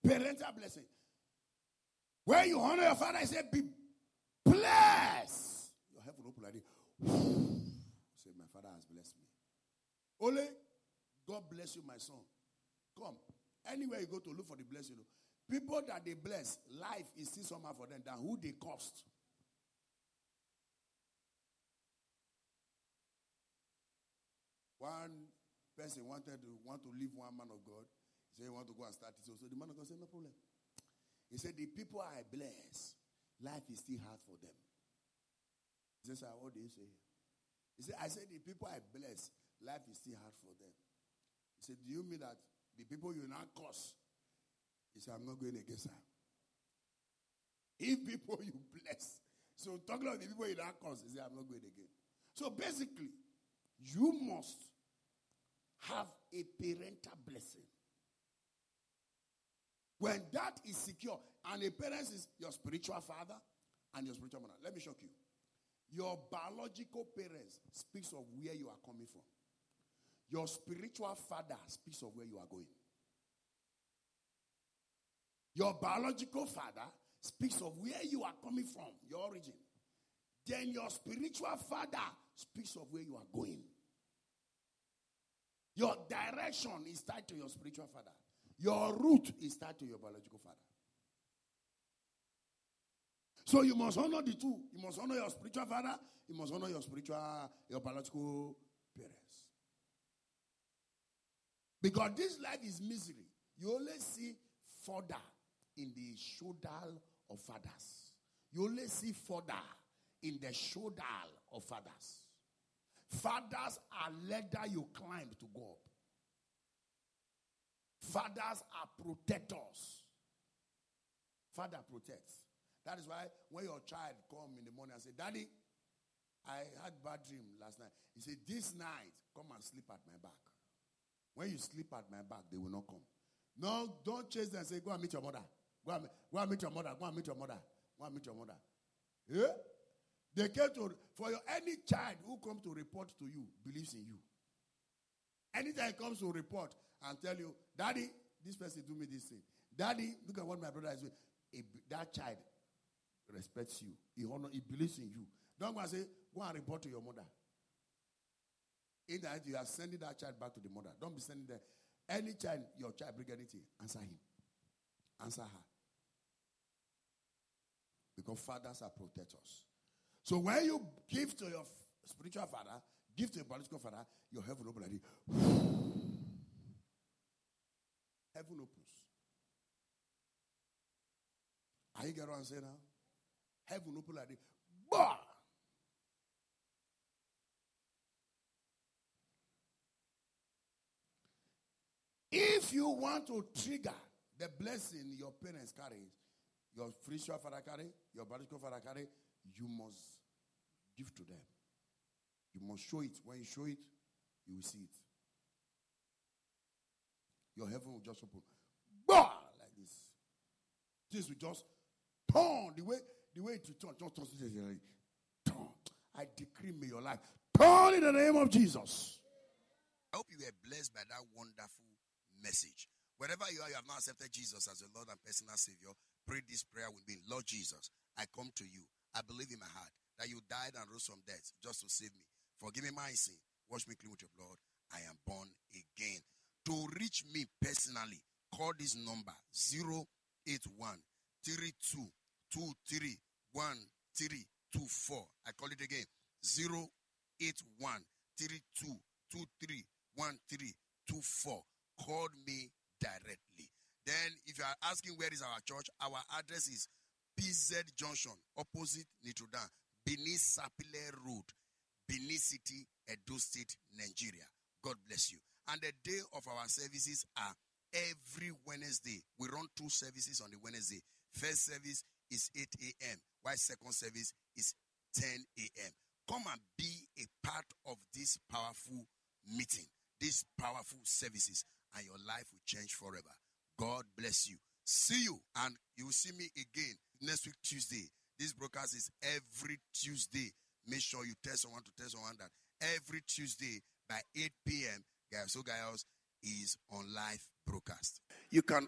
Parental blessing. When you honor your father, he said, be blessed. Your heaven open like this. Say, my father has blessed me. Ole, God bless you, my son. Come. Anywhere you go to look for the blessing. People that they bless, life is still somehow for them than who they cost. One person want to leave one man of God. He said he want to go and start it. So the man of God said, no problem. He said, the people I bless, life is still hard for them. He said, sir, what do you say? He said, I said, the people I bless, life is still hard for them. He said, do you mean that the people you now curse? He said, I'm not going against her. If people you bless. So talking about the people you now curse, he said, I'm not going again. So basically, you must have a parental blessing. When that is secure, and a parent is your spiritual father and your spiritual mother. Let me shock you. Your biological parents speaks of where you are coming from. Your spiritual father speaks of where you are going. Your biological father speaks of where you are coming from, your origin. Then your spiritual father speaks of where you are going. Your direction is tied to your spiritual father. Your root is tied to your biological father. So you must honor the two. You must honor your spiritual father. You must honor your biological parents. Because this life is misery. You only see further in the shoulder of fathers. You only see further in the shoulder of fathers. Fathers are ladder you climb to go up. Fathers are protectors. Father protects. That is why when your child come in the morning and say, Daddy, I had bad dream last night. He said, this night, come and sleep at my back. When you sleep at my back, they will not come. No, don't chase them and say, go and meet your mother. Go and meet your mother. Go and meet your mother. Go and meet your mother. Yeah? They came to, for your, any child who comes to report to you, believes in you. Anytime he comes to report and tell you, Daddy, this person do me this thing. Daddy, look at what my brother is doing. That child respects you. He believes in you. Don't go and say, go and report to your mother. In that you are sending that child back to the mother. Don't be sending them. Any child, your child bring anything, answer him. Answer her. Because fathers are protectors. So when you give to your spiritual father, give to your biological father, your heaven opens like this. Heaven opens. Are you getting what I'm saying now? Heaven opens like this. Bah! If you want to trigger the blessing your parents carry, your spiritual father carry, your biological father carry, you must give to them. You must show it. When you show it, you will see it. Your heaven will just open. Bah! Like this. This will just turn. The way it will turn. Just turn. I decree may your life turn in the name of Jesus. I hope you were blessed by that wonderful message. Wherever you are, you have now accepted Jesus as your Lord and personal Savior. Pray this prayer with me. Lord Jesus, I come to you. I believe in my heart that you died and rose from death just to save me. Forgive me my sin. Wash me clean with your blood. I am born again. To reach me personally, call this number 081 32 23 1324. I call it again 081 32 23 1324. Call me directly. Then, if you are asking where is our church, our address is PZ Junction, opposite Notre Dame, Benin Sapile Road, Benin City, Edo State, Nigeria. God bless you. And the day of our services are every Wednesday. We run 2 services on the Wednesday. First service is 8 a.m., while second service is 10 a.m. Come and be a part of this powerful meeting, these powerful services, and your life will change forever. God bless you. See you, and you will see me again next week, Tuesday. This broadcast is every Tuesday. Make sure you tell someone that every Tuesday by 8 p.m., Gaius is on live broadcast. You can